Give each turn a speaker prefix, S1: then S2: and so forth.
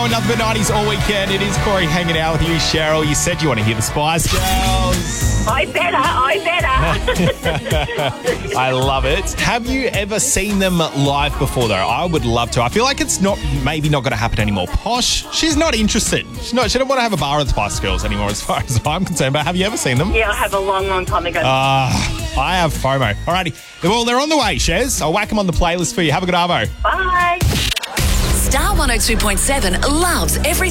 S1: on Nothing But 90s all weekend. It is Corey hanging out with you, Cheryl. You said you want to hear the Spice Girls.
S2: I better.
S1: I love it. Have you ever seen them live before, though? I would love to. I feel like it's maybe not going to happen anymore. Posh, she's not interested. She doesn't want to have a bar with the Spice Girls anymore as far as I'm concerned. But have you ever seen them?
S2: Yeah, I have a long, long time ago.
S1: I have FOMO. Alrighty. Well, they're on the way, Shez. I'll whack them on the playlist for you. Have a good arvo.
S2: Bye.
S3: Star 102.7 loves every